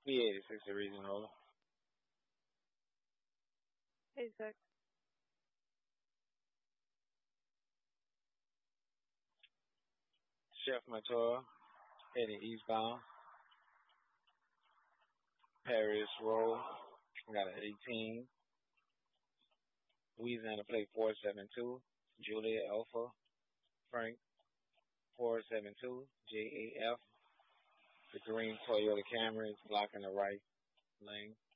P86 original. Hey, Zach. Chef Mator, heading eastbound. Paris Road, got an 18. Louisiana plate 472. Juliet Alpha, Frank 472. JAF. The green Toyota Camry is blocking the right lane.